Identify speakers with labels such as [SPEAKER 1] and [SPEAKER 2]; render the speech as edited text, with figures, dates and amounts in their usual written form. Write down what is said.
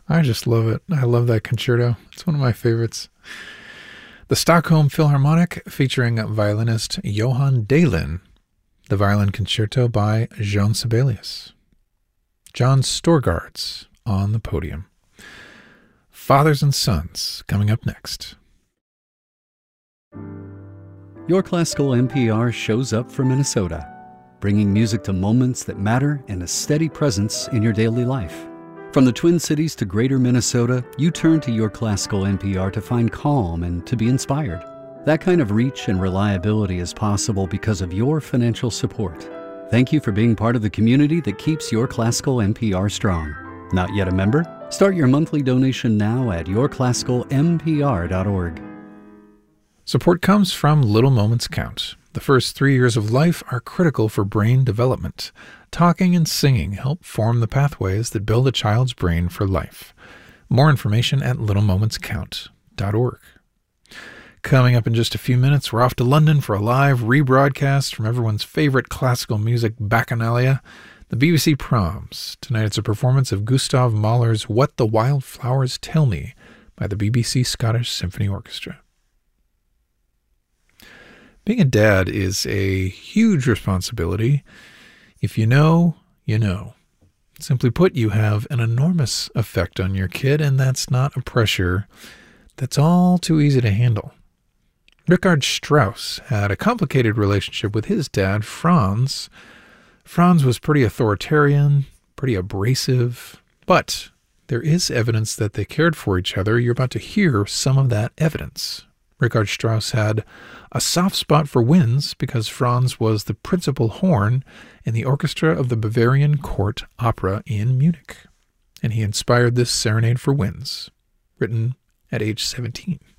[SPEAKER 1] I just love it. I love that concerto. It's one of my favorites. The Stockholm Philharmonic featuring violinist Johan Dahlin. The Violin Concerto by Jean Sibelius. John Storgards on the podium. Fathers and Sons coming up next.
[SPEAKER 2] Your Classical NPR shows up for Minnesota, bringing music to moments that matter and a steady presence in your daily life. From the Twin Cities to Greater Minnesota, you turn to Your Classical NPR to find calm and to be inspired. That kind of reach and reliability is possible because of your financial support. Thank you for being part of the community that keeps Your Classical NPR strong. Not yet a member? Start your monthly donation now at yourclassicalnpr.org.
[SPEAKER 1] Support comes from Little Moments Count. The first 3 years of life are critical for brain development. Talking and singing help form the pathways that build a child's brain for life. More information at littlemomentscount.org. Coming up in just a few minutes, we're off to London for a live rebroadcast from everyone's favorite classical music bacchanalia, the BBC Proms. Tonight it's a performance of Gustav Mahler's What the Wildflowers Tell Me by the BBC Scottish Symphony Orchestra. Being a dad is a huge responsibility. If you know, you know. Simply put, you have an enormous effect on your kid, and that's not a pressure that's all too easy to handle. Richard Strauss had a complicated relationship with his dad, Franz. Franz was pretty authoritarian, pretty abrasive, but there is evidence that they cared for each other. You're about to hear some of that evidence. Richard Strauss had a soft spot for winds because Franz was the principal horn in the orchestra of the Bavarian Court Opera in Munich, and he inspired this Serenade for Winds, written at age 17.